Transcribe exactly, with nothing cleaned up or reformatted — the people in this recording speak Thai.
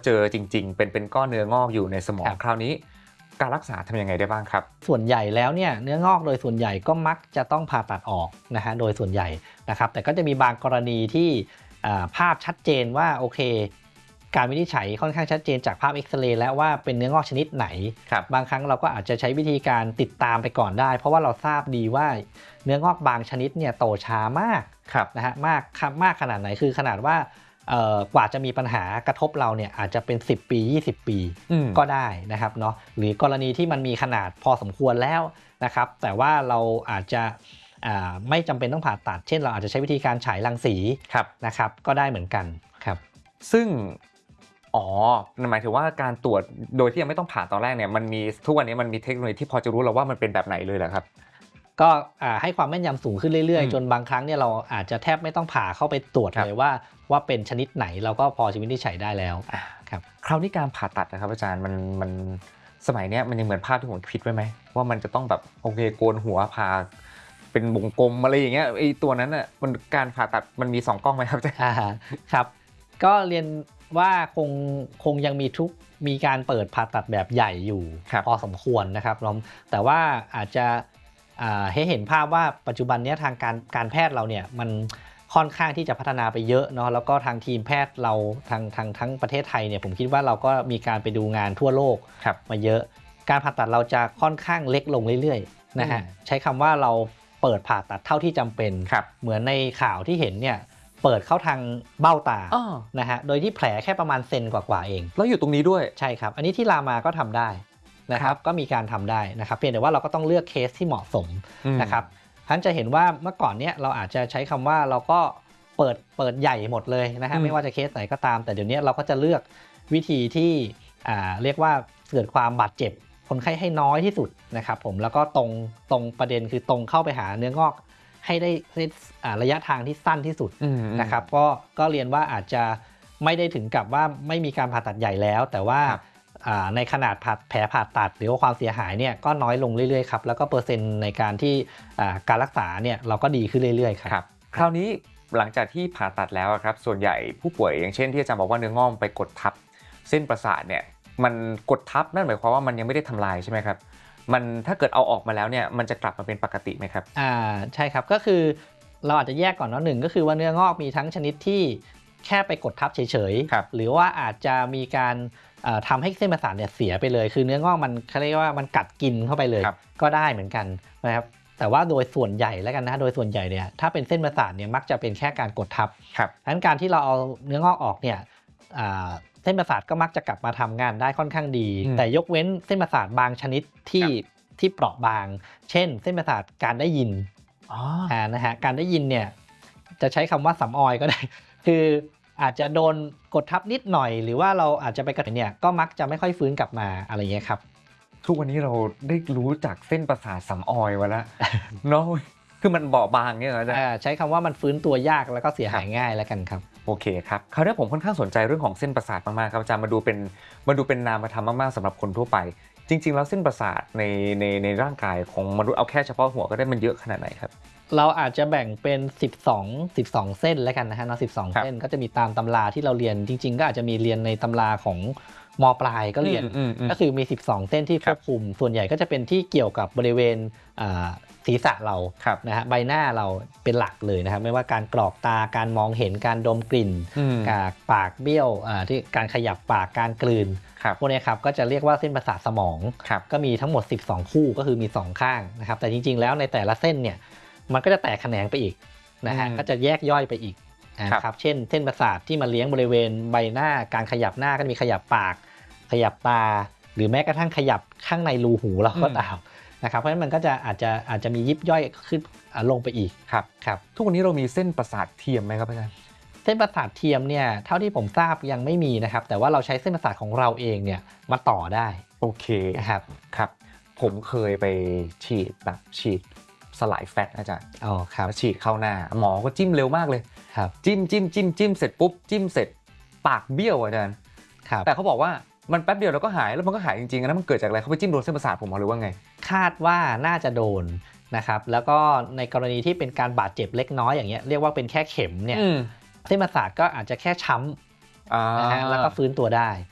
เจอจริงๆเป็นเป็นก้อนเนื้องอกอยู่ในสมองคราวนี้การรักษาทำยังไงได้บ้างครับส่วนใหญ่แล้วเนี่ยเนื้องอกโดยส่วนใหญ่ก็มักจะต้องผ่าตัดออกนะฮะโดยส่วนใหญ่นะครับแต่ก็จะมีบางกรณีที่ภาพชัดเจนว่าโอเคการวินิจฉัยค่อนข้างชัดเจนจากภาพเอ็กซเรย์แล้วว่าเป็นเนื้องอกชนิดไหนบางครั้งเราก็อาจจะใช้วิธีการติดตามไปก่อนได้เพราะว่าเราทราบดีว่าเนื้องอกบางชนิดเนี่ยโตช้ามากนะฮะมากมากขนาดไหนคือขนาดว่ากว่าจะมีปัญหากระทบเราเนี่ยอาจจะเป็นสิบปียี่สิบปีก็ได้นะครับเนาะหรือกรณีที่มันมีขนาดพอสมควรแล้วนะครับแต่ว่าเราอาจจะไม่จำเป็นต้องผ่าตัดเช่นเราอาจจะใช้วิธีการฉายรังสีนะครับก็ได้เหมือนกันครับซึ่งอ๋อหมายถึงว่าการตรวจโดยที่ยังไม่ต้องผ่าตอนแรกเนี่ยมันมีทุกวันนี้มันมีเทคโนโลยีที่พอจะรู้แล้วว่ามันเป็นแบบไหนเลยเหรอครับก็ให้ความแม่นยำสูงขึ้นเรื่อยๆจนบางครั้งเนี่ยเราอาจจะแทบไม่ต้องผ่าเข้าไปตรวจเลยว่าว่าเป็นชนิดไหนเราก็พอจะวินิจฉัยได้แล้วครับคราวนี้การผ่าตัดนะครับอาจารย์มันมันสมัยนี้มันยังเหมือนภาพที่ผมคิดไว้ไหมว่ามันจะต้องแบบโอเคโกนหัวผ่าเป็นวงกลมอะไรอย่างเงี้ยไอ้ตัวนั้นอ่ะมันการผ่าตัดมันมีสองกล้องไหมครับอาจารย์ครับก็เรียนว่าคงคงยังมีทุกมีการเปิดผ่าตัดแบบใหญ่อยู่พอสมควรนะครับแต่ว่าอาจจะให้เห็นภาพว่าปัจจุบันนี้ทางการการแพทย์เราเนี่ยมันค่อนข้างที่จะพัฒนาไปเยอะเนาะแล้วก็ทางทีมแพทย์เราทางทางทั้งประเทศไทยเนี่ยผมคิดว่าเราก็มีการไปดูงานทั่วโลกมาเยอะการผ่าตัดเราจะค่อนข้างเล็กลงเรื่อยๆนะฮะใช้คำว่าเราเปิดผ่าตัดเท่าที่จำเป็นเหมือนในข่าวที่เห็นเนี่ยเปิดเข้าทางเบ้าตานะฮะโดยที่แผลแค่ประมาณเซนกว่าๆเองแล้วอยู่ตรงนี้ด้วยใช่ครับอันนี้ที่รามาก็ทำได้นะครับก็มีการทำได้นะครับเพียงแต่ว่าเราก็ต้องเลือกเคสที่เหมาะสมนะครับท่านจะเห็นว่าเมื่อก่อนเนี้ยเราอาจจะใช้คำว่าเราก็เปิดเปิดใหญ่หมดเลยนะฮะไม่ว่าจะเคสไหนก็ตามแต่เดี๋ยวนี้เราก็จะเลือกวิธีที่อ่าเรียกว่าเกิดความบาดเจ็บคนไข้ให้น้อยที่สุดนะครับผมแล้วก็ตรงตรงประเด็นคือตรงเข้าไปหาเนื้องอกให้ได้ระยะทางที่สั้นที่สุดนะครับก็ก็เรียนว่าอาจจะไม่ได้ถึงกับว่าไม่มีการผ่าตัดใหญ่แล้วแต่ว่าในขนาดแผลผ่าตัดหรือว่าความเสียหายเนี่ยก็น้อยลงเรื่อยๆครับแล้วก็เปอร์เซ็นต์ในการที่การรักษาเนี่ยเราก็ดีขึ้นเรื่อยๆครับคราวนี้หลังจากที่ผ่าตัดแล้วครับส่วนใหญ่ผู้ป่วยอย่างเช่นที่อาจารย์บอกว่าเนื้องอกไปกดทับเส้นประสาทเนี่ยมันกดทับนั่นหมายความว่ามันยังไม่ได้ทำลายใช่ไหมครับมันถ้าเกิดเอาออกมาแล้วเนี่ยมันจะกลับมาเป็นปกติไหมครับอ่าใช่ครับก็คือเราอาจจะแยกก่อนเนาะหนึ่งก็คือว่าเนื้องอกมีทั้งชนิดที่แค่ไปกดทับเฉยๆหรือว่าอาจจะมีการทำให้เส้นประสาทเนี่ยเสียไปเลยคือเนื้องอกมันเขาเรียกว่ามันกัดกินเข้าไปเลยก็ได้เหมือนกันนะครับแต่ว่าโดยส่วนใหญ่แล้วกันนะโดยส่วนใหญ่เนี่ยถ้าเป็นเส้นประสาทเนี่ยมักจะเป็นแค่การกดทับดังนั้นการที่เราเอาเนื้องอกออกเนี่ยเส้นประสาทก็มักจะกลับมาทำงานได้ค่อนข้างดีแต่ยกเว้นเส้นประสาทบางชนิดที่ที่เปราะบางเช่นเส้นประสาทการได้ยินอ๋อนะฮะการได้ยินเนี่ยจะใช้คำว่าสำออยก็ได้คืออาจจะโดนกดทับนิดหน่อยหรือว่าเราอาจจะไปกระทบเนี่ยก็มักจะไม่ค่อยฟื้นกลับมาอะไรเงี้ยครับทุกวันนี้เราได้รู้จักเส้นประสาทสำออยมาแล้วเนาะคือมันเบาบางเนี่ยเหรอจ๊ะใช้คำว่ามันฟื้นตัวยากแล้วก็เสียหายง่ายแล้วกันครับโอเคครับคราวนี้ผมค่อนข้างสนใจเรื่องของเส้นประสาทมากๆครับอาจารย์มาดูเป็นมาดูเป็นนามธรรมมากๆสำหรับคนทั่วไปจริงๆแล้วเส้นประสาทในในในร่างกายของมนุษย์เอาแค่เฉพาะหัวก็ได้มันเยอะขนาดไหนครับเราอาจจะแบ่งเป็นสิบสอง สิบสองเส้นแล้วกันนะฮะเนาะสิบสองเส้นก็จะมีตามตำราที่เราเรียนจริงๆก็อาจจะมีเรียนในตำราของม.ปลายก็เรียนก็คือมีสิบสองเส้นที่ควบคุมส่วนใหญ่ก็จะเป็นที่เกี่ยวกับบริเวณศีรษะเรานะฮะใบหน้าเราเป็นหลักเลยนะครับไม่ว่าการกรอกตาการมองเห็นการดมกลิ่นการปากเบี้ยวที่การขยับปากการกลืนพวกนี้ครับก็จะเรียกว่าเส้นประสาทสมองก็มีทั้งหมดสิบสองคู่ก็คือมีสองข้างนะครับแต่จริงๆแล้วในแต่ละเส้นเนี่ยมันก็จะแตกแขนงไปอีกนะฮะก็จะแยกย่อยไปอีกนะครับเช่นเส้นประสาทที่มาเลี้ยงบริเวณใบหน้าการขยับหน้าก็มีขยับปากขยับตาหรือแม้กระทั่งขยับข้างในรูหูเราก็ตามนะครับเพราะฉะนั้นมันก็จะอาจจะอาจจะมียิบย่อยขึ้นลงไปอีกครับครับทุกวันนี้เรามีเส้นประสาทเทียมไหมครับอาจารย์เส้นประสาทเทียมเนี่ยเท่าที่ผมทราบยังไม่มีนะครับแต่ว่าเราใช้เส้นประสาทของเราเองเนี่ยมาต่อได้โอเคนะครับครับผมเคยไปฉีดแบบฉีดสลายแฟตอาจารย์อ๋อครับฉีดเข้าหน้าหมอก็จิ้มเร็วมากเลยครับจิ้มจิ้มจิ้มจิ้มเสร็จปุ๊บจิ้มเสร็จปากเบี้ยวอาจารย์ครับแต่เขาบอกว่ามันแป๊บเดียวแล้วก็หายแล้วมันก็หายจริงๆนะมันเกิดจากอะไรเขาไปจิ้มโดนเส้นประสาทผมหรือว่าไงคาดว่าน่าจะโดนนะครับแล้วก็ในกรณีที่เป็นการบาดเจ็บเล็กน้อยอย่างเงี้ยเรียกว่าเป็นแค่เข็มเนี่ยเส้นประสาทก็อาจจะแค่ช้ำนะฮะแล้วก็ฟื้นตัวได้